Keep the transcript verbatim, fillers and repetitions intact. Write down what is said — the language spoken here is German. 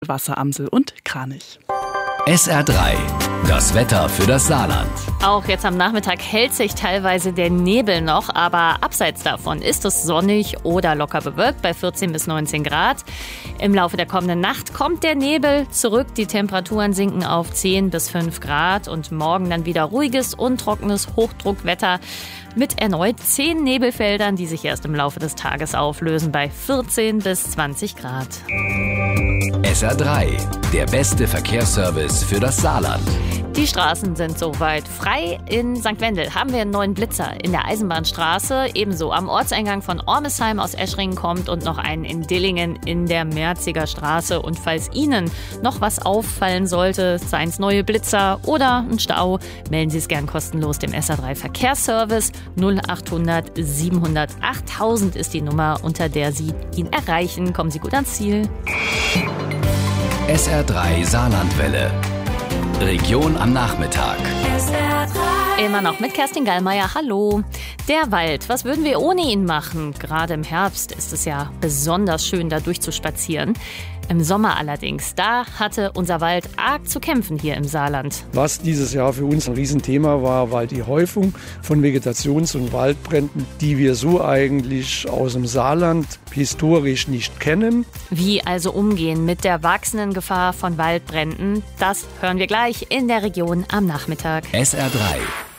Wasseramsel und Kranich. S R drei, das Wetter für das Saarland. Auch jetzt am Nachmittag hält sich teilweise der Nebel noch, aber abseits davon ist es sonnig oder locker bewölkt bei vierzehn bis neunzehn Grad. Im Laufe der kommenden Nacht kommt der Nebel zurück, die Temperaturen sinken auf zehn bis fünf Grad und morgen dann wieder ruhiges, untrockenes Hochdruckwetter mit erneut zehn Nebelfeldern, die sich erst im Laufe des Tages auflösen bei vierzehn bis zwanzig Grad. S R drei, der beste Verkehrsservice für das Saarland. Die Straßen sind soweit frei. In Sankt Wendel haben wir einen neuen Blitzer in der Eisenbahnstraße. Ebenso am Ortseingang von Ormesheim aus Eschringen kommt und noch einen in Dillingen in der Merziger Straße. Und falls Ihnen noch was auffallen sollte, seien es neue Blitzer oder ein Stau, melden Sie es gern kostenlos dem S R drei Verkehrsservice. null achthundert siebenhundert achttausend ist die Nummer, unter der Sie ihn erreichen. Kommen Sie gut ans Ziel. S R drei Saarlandwelle. Region am Nachmittag. Immer noch mit Kerstin Gallmeier. Hallo. Der Wald, was würden wir ohne ihn machen? Gerade im Herbst ist es ja besonders schön, da durchzuspazieren. Im Sommer allerdings, da hatte unser Wald arg zu kämpfen hier im Saarland. Was dieses Jahr für uns ein Riesenthema war, war die Häufung von Vegetations- und Waldbränden, die wir so eigentlich aus dem Saarland historisch nicht kennen. Wie also umgehen mit der wachsenden Gefahr von Waldbränden, das hören wir gleich in der Region am Nachmittag. S R drei